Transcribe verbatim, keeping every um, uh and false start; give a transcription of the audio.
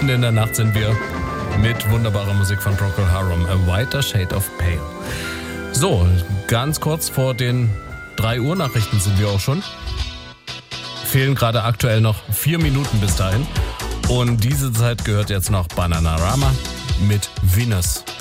mitten in der Nacht sind wir mit wunderbarer Musik von Procol Harum, A Whiter Shade of Pale. So, ganz kurz vor den drei Uhr Nachrichten sind wir auch schon. Fehlen gerade aktuell noch vier Minuten bis dahin. Und diese Zeit gehört jetzt noch Bananarama mit Venus.